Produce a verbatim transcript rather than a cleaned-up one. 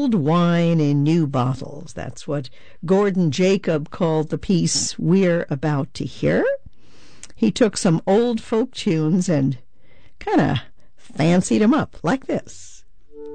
Old wine in new bottles. That's what Gordon Jacob called the piece we're about to hear. He took some old folk tunes and kind of fancied 'em up like this.